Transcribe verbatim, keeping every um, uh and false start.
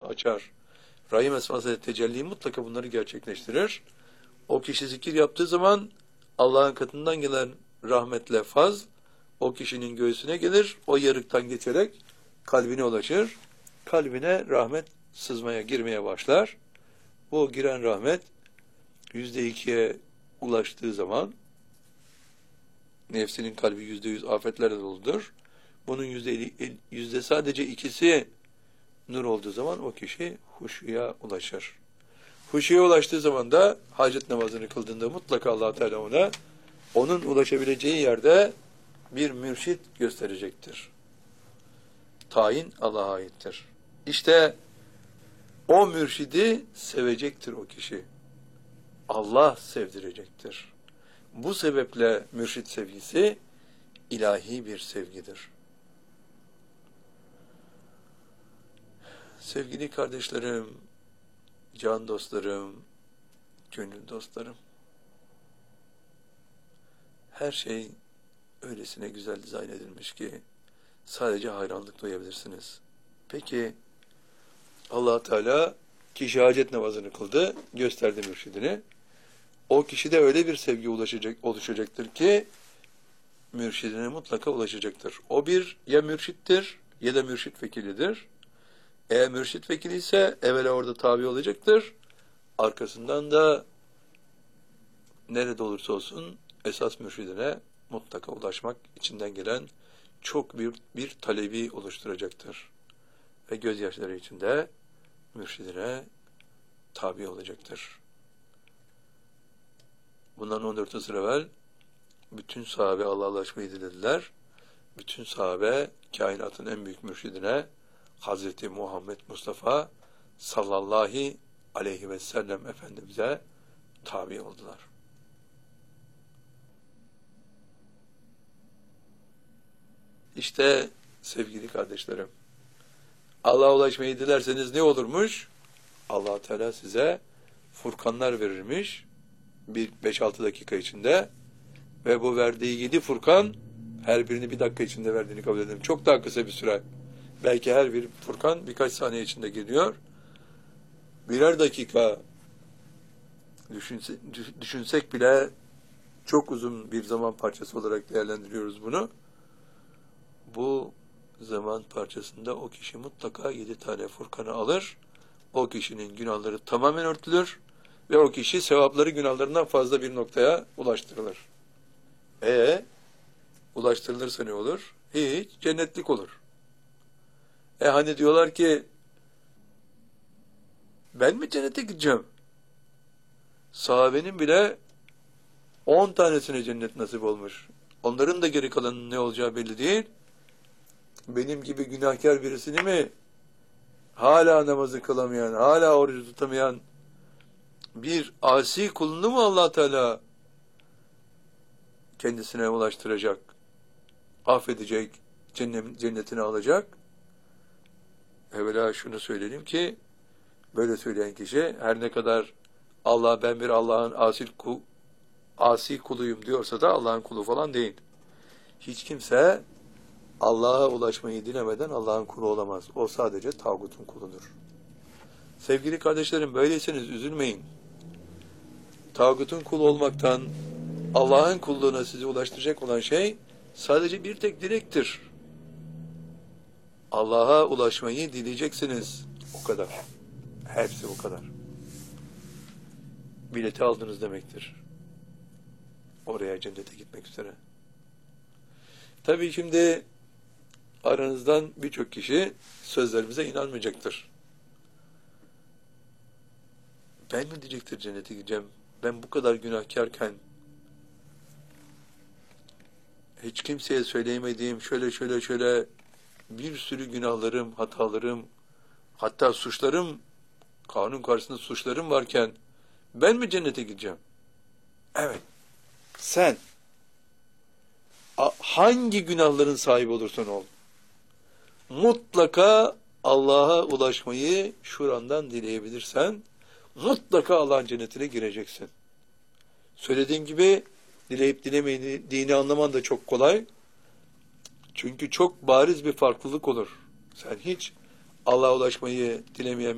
açar. Rahim esmasıyla tecelli mutlaka bunları gerçekleştirir. O kişi zikir yaptığı zaman Allah'ın katından gelen rahmetle faz o kişinin göğsüne gelir. O yarıktan geçerek kalbine ulaşır. Kalbine rahmet sızmaya, girmeye başlar. Bu giren rahmet yüzde ikiye ulaştığı zaman nefsinin kalbi yüzde yüz afetlerle doludur. Bunun yüzde, yüzde sadece ikisi nur olduğu zaman o kişi huşuya ulaşır. Huşuya ulaştığı zaman da hacet namazını kıldığında mutlaka Allah Teala ona onun ulaşabileceği yerde bir mürşit gösterecektir. Tayin Allah'a aittir. İşte o mürşidi sevecektir o kişi. Allah sevdirecektir. Bu sebeple mürşit sevgisi ilahi bir sevgidir. Sevgili kardeşlerim, can dostlarım, gönül dostlarım, her şey öylesine güzel dizayn edilmiş ki sadece hayranlık duyabilirsiniz. Peki Allah Teala kişi hacet namazını kıldı, gösterdi mürşidini. O kişide öyle bir sevgi ulaşacak, oluşacaktır ki mürşidine mutlaka ulaşacaktır. O bir ya mürşittir ya da mürşit vekilidir. Eğer mürşit vekili ise evvela orada tabi olacaktır. Arkasından da nerede olursa olsun esas mürşidine mutlaka ulaşmak içinden gelen çok büyük bir talebi oluşturacaktır. Ve gözyaşları içinde mürşidine tabi olacaktır. Bundan on dört asır evvel bütün sahabe Allah'a ulaşmayı dilediler. Bütün sahabe kainatın en büyük mürşidine Hazreti Muhammed Mustafa sallallahu aleyhi ve sellem Efendimiz'e tabi oldular. İşte sevgili kardeşlerim, Allah'a ulaşmayı dilerseniz ne olurmuş? Allah Teala size furkanlar verirmiş bir beş altı dakika içinde ve bu verdiği yedi furkan her birini bir dakika içinde verdiğini kabul edelim. Çok daha kısa bir süre. Belki her bir furkan birkaç saniye içinde geliyor. Birer dakika düşünse, düşünsek bile çok uzun bir zaman parçası olarak değerlendiriyoruz bunu. Bu zaman parçasında o kişi mutlaka yedi tane furkanı alır. O kişinin günahları tamamen örtülür ve o kişi sevapları günahlarından fazla bir noktaya ulaştırılır. E ulaştırılırsa ne olur? Hiç cennetlik olur. E hani diyorlar ki ben mi cennete gideceğim? Sahabenin bile on tanesine cennet nasip olmuş. Onların da geri kalanının ne olacağı belli değil. Benim gibi günahkar birisini mi hala namazı kılamayan, hala orucu tutamayan bir asi kulunu mu Allah Teala kendisine ulaştıracak, affedecek, cennetine alacak? Evvela şunu söyleyelim ki böyle söyleyen kişi her ne kadar Allah ben bir Allah'ın asil kul, asi kuluyum diyorsa da Allah'ın kulu falan değil. Hiç kimse Allah'a ulaşmayı dilemeden Allah'ın kulu olamaz. O sadece tağutun kuludur. Sevgili kardeşlerim, böyleyseniz üzülmeyin. Tağutun kulu olmaktan Allah'ın kulluğuna sizi ulaştıracak olan şey sadece bir tek dilektir. Allah'a ulaşmayı dileyeceksiniz. O kadar. Hepsi o kadar. Bileti aldınız demektir. Oraya cennete gitmek üzere. Tabii şimdi aranızdan birçok kişi sözlerimize inanmayacaktır. Ben mi diyecektir cennete gideceğim? Ben bu kadar günahkarken hiç kimseye söyleyemediğim şöyle şöyle şöyle bir sürü günahlarım, hatalarım, hatta suçlarım, kanun karşısında suçlarım varken ben mi cennete gideceğim? Evet. Sen hangi günahların sahibi olursan ol, mutlaka Allah'a ulaşmayı şurandan dileyebilirsen, mutlaka Allah'ın cennetine gireceksin. Söylediğim gibi dileyip dilemediğini anlaman da çok kolay. Çünkü çok bariz bir farklılık olur. Sen hiç Allah'a ulaşmayı dilemeyen